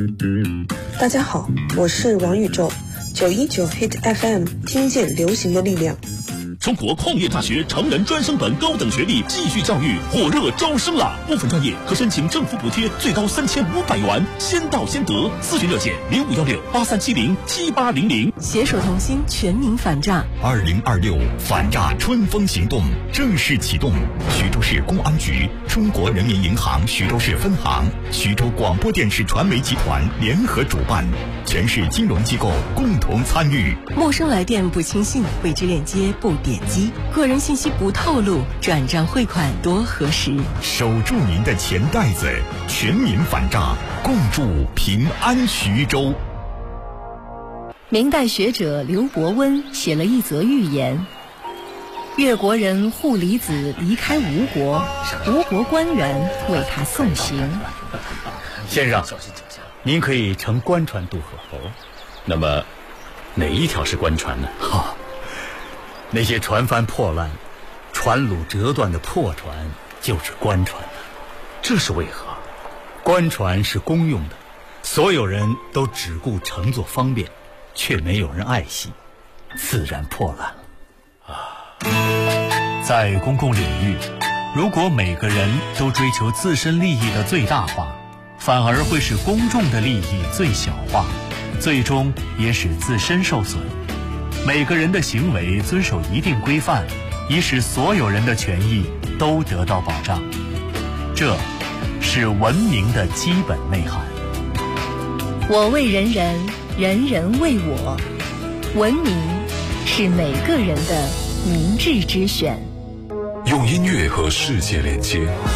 大家好，我是王宇宙，919 Hit FM 听见流行的力量。 中国矿业大学成人专升本高等学历继续教育火热招生了，部分专业可申请政府补贴最高3500元，先到先得。咨询热线051683707800。 携手同心，全民反诈。 2026反诈春风行动正式启动，徐州市公安局、中国人民银行徐州市分行、徐州广播电视传媒集团联合主办，全市金融机构共同参与。 陌生来电不轻信，未知链接不点击，个人信息不透露，转账汇款多核实。 守住您的钱袋子，全民反诈，共筑平安徐州。 明代学者刘伯温写了一则寓言：越国人护离子离开吴国，吴国官员为他送行。 先生，您可以乘官船渡河。 那么哪一条是官船呢？ 那些船帆破烂、船橹折断的破船就是官船。 这是为何？ 官船是公用的，所有人都只顾乘坐方便，却没有人爱惜，自然破烂了。 在公共领域，如果每个人都追求自身利益的最大化，反而会使公众的利益最小化，最终也使自身受损。每个人的行为遵守一定规范，以使所有人的权益都得到保障。这是文明的基本内涵。 我为人人，人人为我。文明是每个人的明智之选。 用音乐和世界连接，